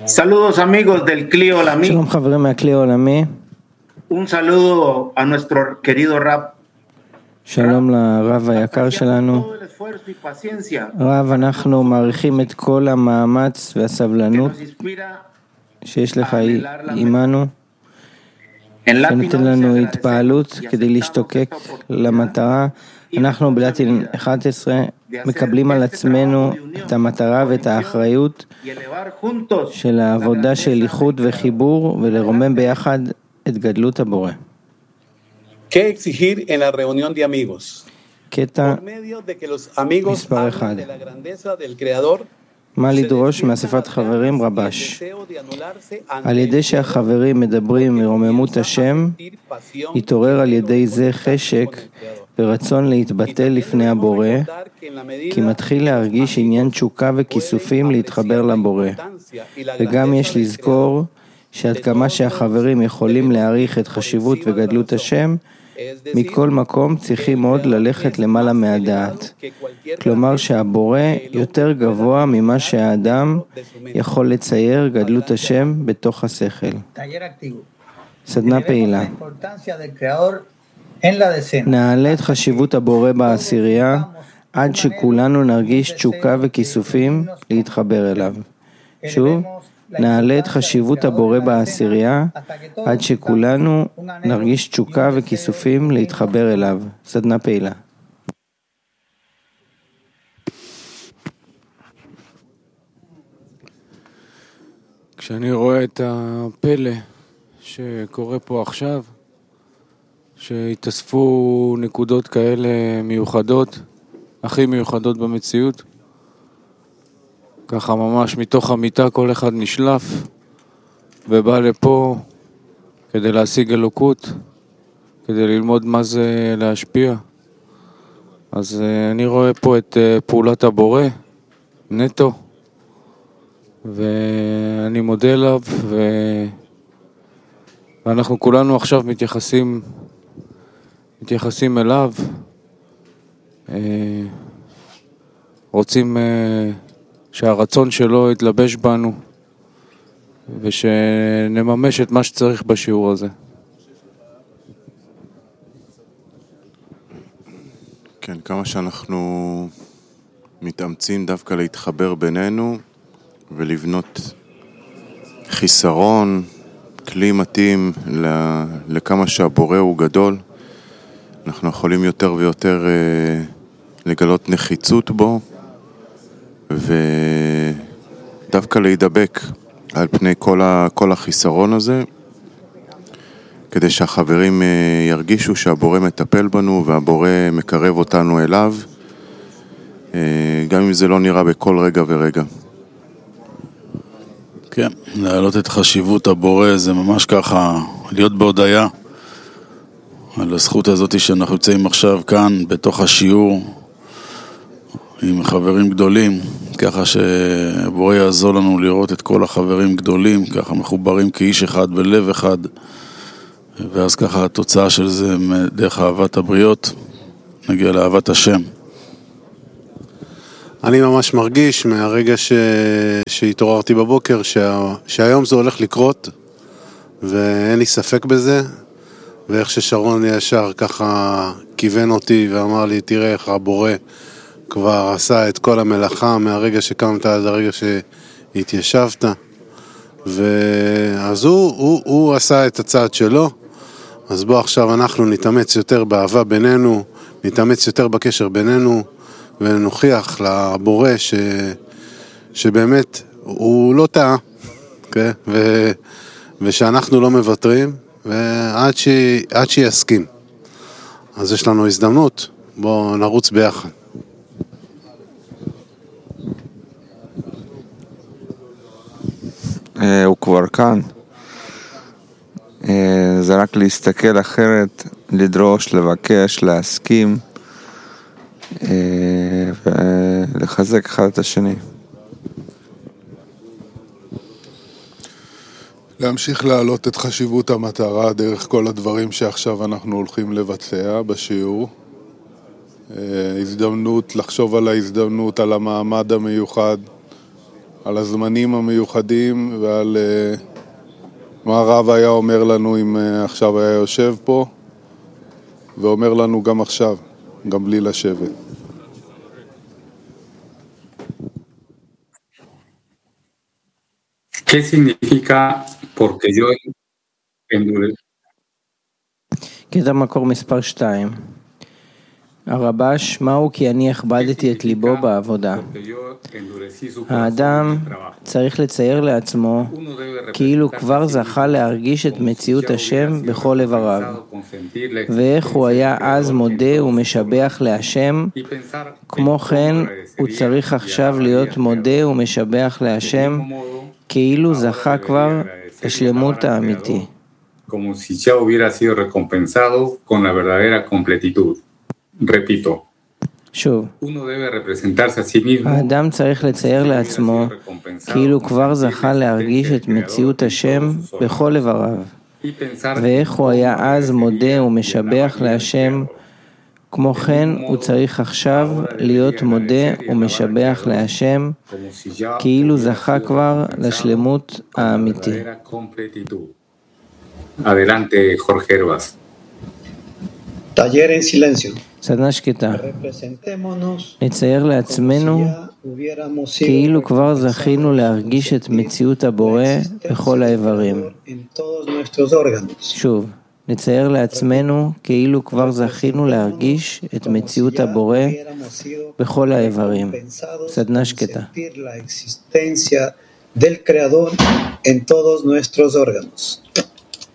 Saludos amigos del CLI Olamí. שלום חברים מהכלי העולמי. Un saludo a nuestro querido Rab. שלום לרב היקר שלנו. Todo el esfuerzo y paciencia רב, אנחנו מעריכים את כל המאמץ que והסבלנות nos inspira שיש לך עימנו, en Latin שנותן לנו התפעלות כדי להשתוקק למטרה. אנחנו בלטין 11 מקבלים על עצמנו את המטרה ואת האחריות y elevar juntos של העבודה של איחוד וחיבור ולרומם ביחד את גדלות הבורא. ¿Qué exigir en la reunión de amigos? קטע Por medio de que los amigos מספר אחד. hablan de la grandeza del Creador, מה לדרוש מאספת חברים רבש? על ידי שהחברים מדברים מרוממות השם, יתעורר על ידי זה חשק ורצון להתבטל לפני הבורא, כי מתחיל להרגיש עניין תשוקה וכיסופים להתחבר לבורא. וגם יש לזכור שעד כמה שהחברים יכולים להעריך את חשיבות וגדלות השם, מכל מקום צריכים עוד ללכת למעלה מהדעת. כלומר שהבורא יותר גבוה ממה שהאדם יכול לצייר גדלות השם בתוך השכל. סדנה פעילה. נעלה את חשיבות הבורא בעשירייה עד שכולנו נרגיש תשוקה וכיסופים להתחבר אליו. שוב, נעלה את חשיבות הבורא בעשירייה עד שכולנו נרגיש תשוקה וכיסופים להתחבר אליו. סדנה פעילה. כשאני רואה את הפלא שקורה פה עכשיו, שהתאספו נקודות כאלה מיוחדות, הכי מיוחדות במציאות, ככה ממש מתוך המיטה כל אחד נשלף ובא לפה כדי להשיג אלוקות, כדי ללמוד מה זה להשפיע. אז אני רואה פה את פעולת הבורא נטו, ואני מודה אליו, ואנחנו כולנו עכשיו מתייחסים אליו, רוצים שהרצון שלו יתלבש בנו ושנממש את מה שצריך בשיעור הזה. כן, כמה שאנחנו מתאמצים דווקא להתחבר בינינו ולבנות חיסרון, כלי מתאים לכמה שהבורא הוא גדול, אנחנו יכולים יותר ויותר לגלות נחיצות בו, ודווקא להידבק על פני כל החיסרון הזה, כדי שהחברים ירגישו שהבורא מטפל בנו והבורא מקרב אותנו אליו, גם אם זה לא נראה בכל רגע ורגע. כן, להעלות את חשיבות הבורא זה ממש ככה, להיות בהודעה על הזכות הזאת שאנחנו יוצאים עכשיו כאן בתוך השיעור עם חברים גדולים, ככה שבורא יעזור לנו לראות את כל החברים גדולים, ככה מחוברים כאיש אחד בלב אחד, ואז ככה התוצאה של זה דרך אהבת הבריות נגיע לאהבת השם. אני ממש מרגיש מהרגע שהתעוררתי בבוקר שהיום זה הולך לקרות, ואין לי ספק בזה, ואיך ששרון ישר ככה כיוון אותי ואמר לי, תראה איך הבורא כבר עשה את כל המלאכה מהרגע שקמת עד הרגע שהתיישבת, ואז הוא עשה את הצעד שלו. אז בוא עכשיו אנחנו נתאמץ יותר באהבה בינינו, נתאמץ יותר בקשר בינינו, ונוכיח לבורא שבאמת הוא לא טעה, okay? ושאנחנו לא מוותרים, ועד שיסכים. אז יש לנו הזדמנות, בוא נרוץ ביחד. הוא כבר כאן. זה רק להסתכל אחרת, לדרוש, לבקש, להסכים ולחזק אחד את השני. להמשיך להעלות את חשיבות המטרה דרך כל הדברים שעכשיו אנחנו הולכים לבצע בשיעור. הזדמנות, לחשוב על ההזדמנות, על המעמד המיוחד, על הזמנים המיוחדים ועל מה הרב היה אומר לנו אם עכשיו היה יושב פה, ואומר לנו גם עכשיו, גם בלי לשבת. ¿Qué significa porque yo endurecí? קטע מקור מספר 2. הרבש, מהו כי אני הכבדתי את ליבו בעבודה? האדם צריך לצייר לעצמו כאילו כבר זכה להרגיש את מציאות השם בכל איבריו, ואיך הוא היה אז מודה ומשבח להשם, כמו כן הוא צריך עכשיו להיות מודה ומשבח להשם כאילו זכה כבר לשלמות האמיתי. Como si ya hubiera sido recompensado con la verdadera completitud. Repito. שוב, Uno debe representarse a sí mismo. האדם צריך לצייר לעצמו כאילו כבר זכה להרגיש את מציאות השם בכל איבריו, ואיך הוא היה אז מודה ומשבח להשם, כמו כן הוא צריך עכשיו להיות מודה ומשבח להשם כאילו זכה כבר לשלמות האמיתי. Adelante, Jorge Herbas. Taller en silencio. סדנה שקטה. נצייר לעצמנו כאילו כבר זכינו להרגיש את מציאות הבורא בכל האיברים. שוב, נצייר לעצמנו כאילו כבר זכינו להרגיש את מציאות הבורא בכל האיברים. סדנה שקטה. Del Creador en todos nuestros órganos.